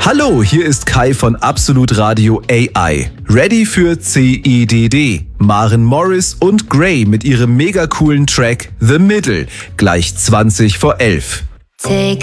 Hallo, hier ist Kai von Absolut Radio AI. Ready für CIDD. Maren Morris und Grey mit ihrem mega coolen Track The Middle. Gleich 20 vor 11. Take